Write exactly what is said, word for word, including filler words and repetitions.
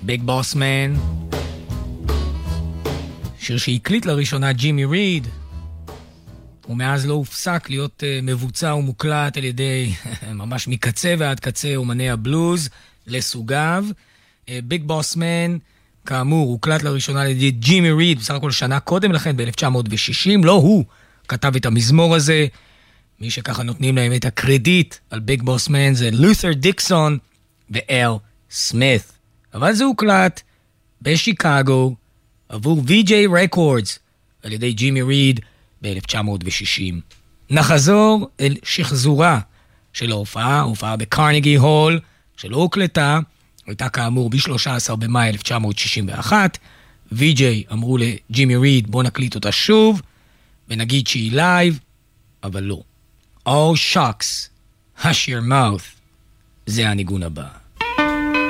Big Boss Man, שיר שהקליט לראשונה ג'ימי ריד, ומאז לא הופסק להיות uh, מבוצע ומוקלט על ידי ממש מקצה ועד קצה אומני הבלוז לסוגיו. ביג בוס מן, כאמור, הוקלט לראשונה על ידי ג'ימי ריד, בסך הכל שנה קודם לכן, ב-אלף תשע מאות ושישים, לא הוא כתב את המזמור הזה. מי שככה נותנים להם את הקרדיט על ביג בוס מן זה לותר דיקסון ואל סמית. אבל זה הוקלט בשיקגו עבור וי ג'יי Records על ידי ג'ימי ריד ב-אלף תשע מאות ושישים. נחזור אל שחזורה של ההופעה, ההופעה בקרנגי הול, שלא הוקלטה, הייתה כאמור ב-שלושה עשר במאי אלף תשע מאות שישים ואחת. וי ג'יי אמרו לג'ימי ריד, בוא נקליט אותה שוב, ונגיד שהיא לייב, אבל לא. All Shucks, Hush Your Mouth, זה הניגון הבא.